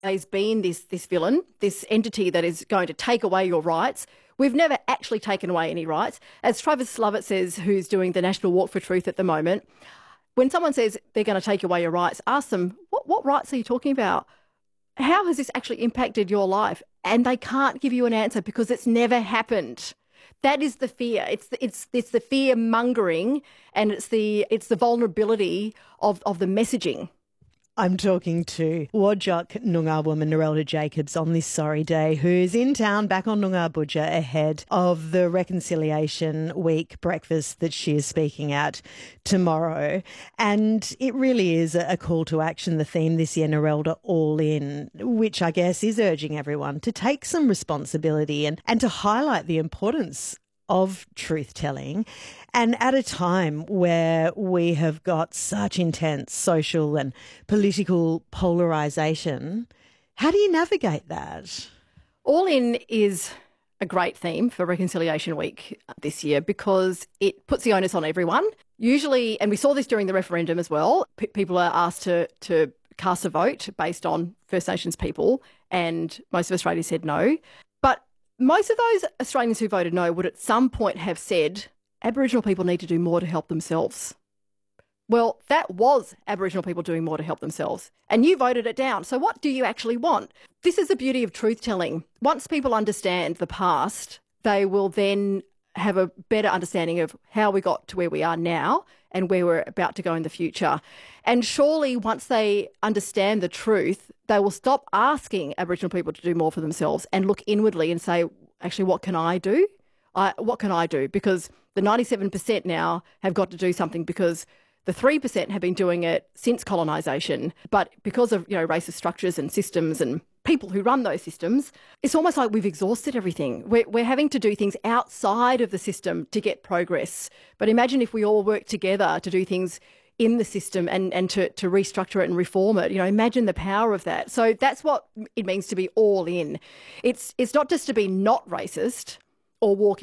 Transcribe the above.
has been this villain, this entity that is going to take away your rights. We've never actually taken away any rights. As Travis Lovett says, who's doing the National Walk for Truth at the moment, when someone says they're going to take away your rights, ask them, what rights are you talking about? How has this actually impacted your life? And they can't give you an answer because it's never happened. That is the fear. It's the fear mongering, and it's the vulnerability of the messaging. I'm talking to Whadjuk Noongar woman Narelda Jacobs on this sorry day, who's in town back on Noongar Budja ahead of the Reconciliation Week breakfast that she is speaking at tomorrow. And it really is a call to action, the theme this year, Narelda, All In, which I guess is urging everyone to take some responsibility and to highlight the importance of truth-telling, and at a time where we have got such intense social and political polarisation. How do you navigate that? All In is a great theme for Reconciliation Week this year because it puts the onus on everyone. Usually, and we saw this during the referendum as well, people are asked to cast a vote based on First Nations people, and most of Australia said no. But most of those Australians who voted no would at some point have said Aboriginal people need to do more to help themselves. Well, that was Aboriginal people doing more to help themselves, and you voted it down. So what do you actually want? This is the beauty of truth-telling. Once people understand the past, they will then have a better understanding of how we got to where we are now and where we're about to go in the future. And surely once they understand the truth, they will stop asking Aboriginal people to do more for themselves and look inwardly and say, actually, what can I do? What can I do? Because the 97% now have got to do something because the 3% have been doing it since colonisation. But because of, racist structures and systems and people who run those systems, it's almost like we've exhausted everything. We're having to do things outside of the system to get progress. But imagine if we all work together to do things in the system and to restructure it and reform it. Imagine the power of that. So that's what it means to be all in. It's not just to be not racist or walk